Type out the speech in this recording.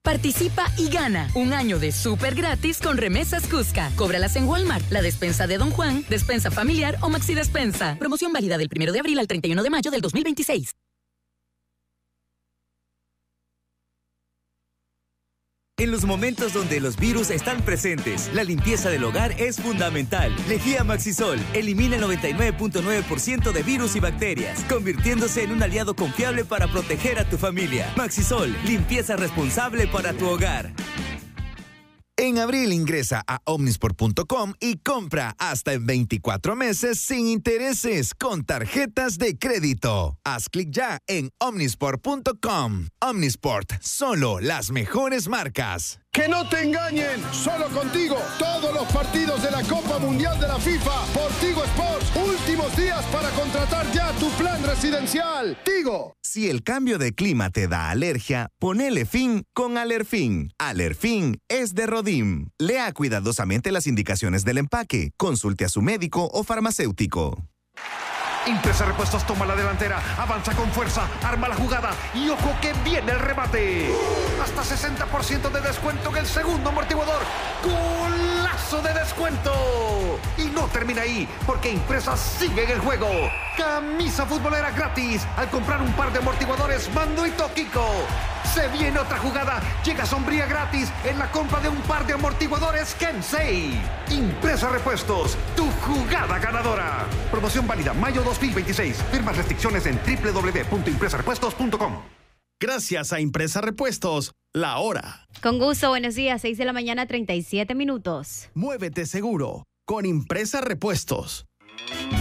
Participa y gana un año de súper gratis con remesas Cusca. Cóbralas en Walmart, la despensa de Don Juan, despensa familiar o Maxi Despensa. Promoción válida del 1 de abril al 31 de mayo del 2026. En los momentos donde los virus están presentes, la limpieza del hogar es fundamental. Lejía Maxisol elimina el 99.9% de virus y bacterias, convirtiéndose en un aliado confiable para proteger a tu familia. Maxisol, limpieza responsable para tu hogar. En abril ingresa a omnisport.com y compra hasta en 24 meses sin intereses con tarjetas de crédito. Haz clic ya en omnisport.com. Omnisport, solo las mejores marcas. ¡Que no te engañen! ¡Solo contigo! Todos los partidos de la Copa Mundial de la FIFA por Tigo Sports. Últimos días para contratar ya tu plan residencial. Tigo. Si el cambio de clima te da alergia, ponele fin con Alerfin. Alerfin es de Rodim. Lea cuidadosamente las indicaciones del empaque. Consulte a su médico o farmacéutico. Impresa Repuestos toma la delantera, avanza con fuerza, arma la jugada y ojo que viene el remate. Hasta 60% de descuento en el segundo amortiguador. ¡Golazo de descuento! Y no termina ahí, porque Impresa sigue en el juego. Camisa futbolera gratis al comprar un par de amortiguadores Mando y Toquico. Se viene otra jugada, llega sombría gratis en la compra de un par de amortiguadores Kensei. Impresa Repuestos, tu jugada ganadora. Promoción válida mayo 2026. Firmas restricciones en www.impresarepuestos.com. Gracias a Impresa Repuestos, la hora. Con gusto, buenos días, 6 de la mañana, 37 minutos. Muévete seguro con Impresa Repuestos.